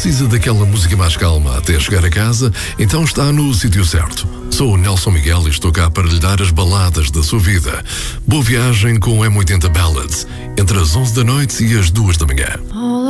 precisa daquela música mais calma até chegar a casa, então está no sítio certo. Sou o Nelson Miguel e estou cá para lhe dar as baladas da sua vida. Boa viagem com o M80 Ballads, entre as 11 da noite e as 2 da manhã.